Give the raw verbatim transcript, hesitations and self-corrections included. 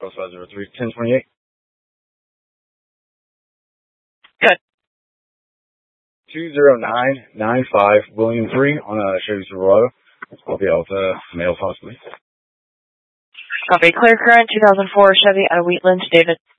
Cross five zero three, ten twenty-eight. Good. two zero nine nine five, William three on a Chevy Silverado. Copy Alta, male possibly. Copy. Clear current, two thousand four Chevy out of Wheatland, David.